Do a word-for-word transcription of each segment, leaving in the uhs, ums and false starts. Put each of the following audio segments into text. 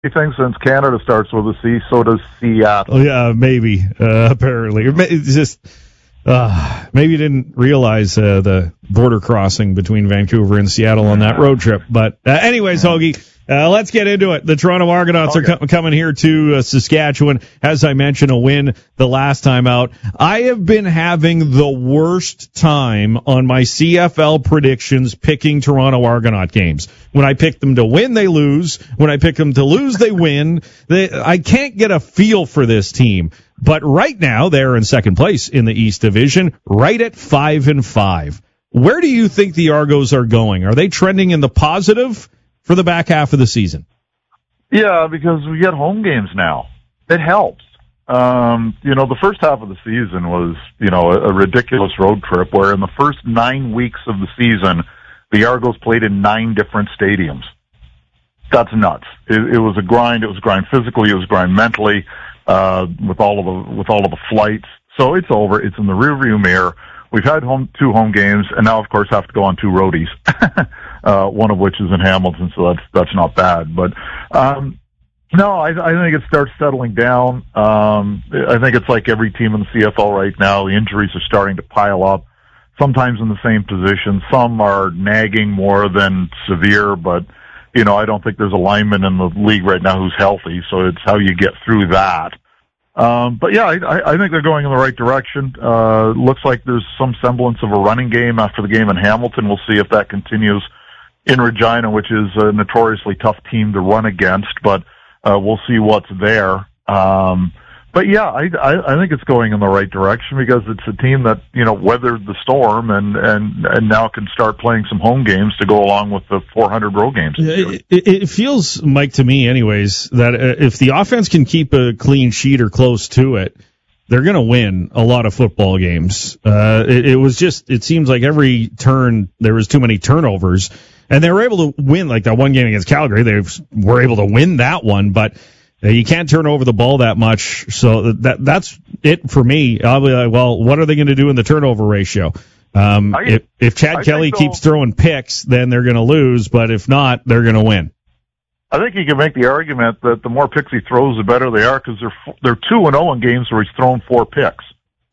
thing since Canada starts with a C, so does Seattle. Oh, yeah, maybe. Uh, apparently, it's just uh, maybe you didn't realize uh, the border crossing between Vancouver and Seattle on that road trip. But uh, anyways, Hoagie. Uh, let's get into it. The Toronto Argonauts okay. are co- coming here to uh, Saskatchewan. As I mentioned, a win the last time out. I have been having the worst time on my C F L predictions picking Toronto Argonaut games. When I pick them to win, they lose. When I pick them to lose, they win. They, I can't get a feel for this team. But right now, they're in second place in the East Division, right at five and five. Where do you think the Argos are going? Are they trending in the positive for the back half of the season? Yeah, because we get home games now. It helps. Um, you know, the first half of the season was, you know, a, a ridiculous road trip where in the first nine weeks of the season, the Argos played in nine different stadiums. That's nuts. It, it was a grind. It was a grind physically. It was a grind mentally, uh, with all of the, with all of the flights. So it's over. It's in the rearview mirror. We've had home, two home games and now, of course, have to go on two roadies. Uh, one of which is in Hamilton, so that's that's not bad. But um, no, I, I think it starts settling down. Um, I think it's like every team in the C F L right now. The injuries are starting to pile up. Sometimes in the same position. Some are nagging more than severe, but you know I don't think there's a lineman in the league right now who's healthy. So it's how you get through that. Um, but yeah, I, I think they're going in the right direction. Uh, looks like there's some semblance of a running game after the game in Hamilton. We'll see if that continues in Regina, which is a notoriously tough team to run against, but uh, we'll see what's there. Um, but yeah, I, I, I think it's going in the right direction because it's a team that, you know, weathered the storm and, and, and now can start playing some home games to go along with the four hundred road games. It, it, it feels, Mike, to me anyways, that if the offense can keep a clean sheet or close to it, they're going to win a lot of football games. Uh, it, it was just, it seems like every turn there was too many turnovers. And they were able to win, like that one game against Calgary. They were able to win that one, but you can't turn over the ball that much. So that that's it for me. I'll be like, well, what are they going to do in the turnover ratio? Um, I, if, if Chad I Kelly keeps throwing picks, then they're going to lose. But if not, they're going to win. I think you can make the argument that the more picks he throws, the better they are because they're they're two and zero in games where he's thrown four picks,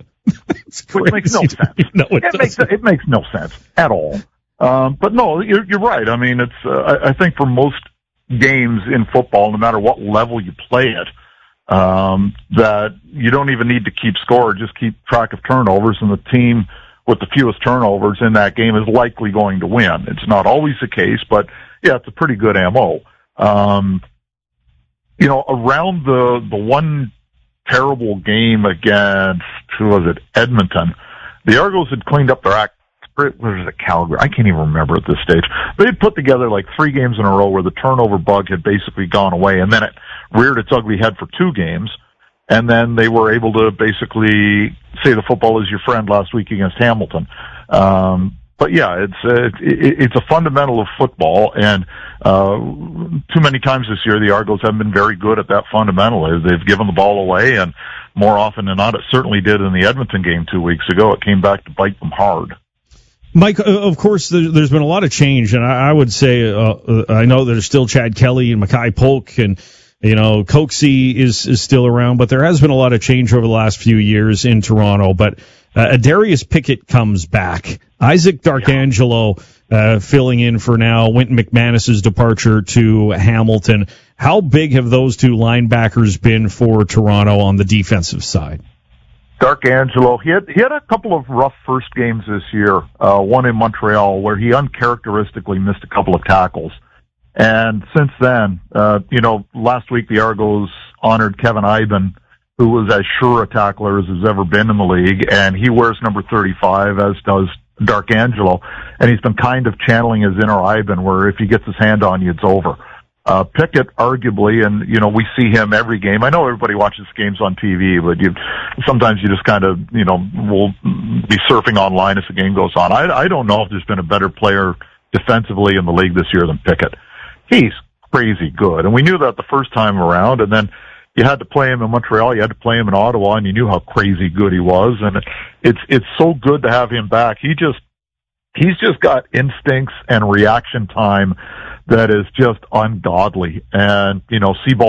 which makes no sense. No, it, it makes it makes no sense at all. Um, but no, you're, you're right. I mean, it's, uh, I, I think for most games in football, no matter what level you play it, um, that you don't even need to keep score, just keep track of turnovers, and the team with the fewest turnovers in that game is likely going to win. It's not always the case, but yeah, it's a pretty good M O. Um, you know, around the, the one terrible game against, who was it, Edmonton, the Argos had cleaned up their act. Where was it, Calgary? I can't even remember at this stage. They had put together like three games in a row where the turnover bug had basically gone away, and then it reared its ugly head for two games, and then they were able to basically say the football is your friend last week against Hamilton. Um, but yeah, it's uh, it, it's a fundamental of football, and uh, too many times this year the Argos haven't been very good at that fundamental. They've given the ball away, and more often than not, it certainly did in the Edmonton game two weeks ago. It came back to bite them hard. Mike, of course, there's been a lot of change, and I would say uh, I know there's still Chad Kelly and Mackay Polk, and you know Coxie is is still around, but there has been a lot of change over the last few years in Toronto. But uh, Darius Pickett comes back, Isaac Darkangelo uh, filling in for now, Wynton McManus's departure to Hamilton. How big have those two linebackers been for Toronto on the defensive side? Darkangelo, he had, he had a couple of rough first games this year, uh, one in Montreal where he uncharacteristically missed a couple of tackles. And since then, uh, you know, last week the Argos honored Kevin Iben, who was as sure a tackler as has ever been in the league, and he wears number thirty-five, as does Darkangelo, and he's been kind of channeling his inner Iben, where if he gets his hand on you, it's over. Uh, Pickett, arguably, and, you know, we see him every game. I know everybody watches games on T V, but you, sometimes you just kind of, you know, will be surfing online as the game goes on. I, I don't know if there's been a better player defensively in the league this year than Pickett. He's crazy good, and we knew that the first time around, and then you had to play him in Montreal, you had to play him in Ottawa, and you knew how crazy good he was, and it's, it's so good to have him back. He just, he's just got instincts and reaction time that is just ungodly. And, you know, Seaball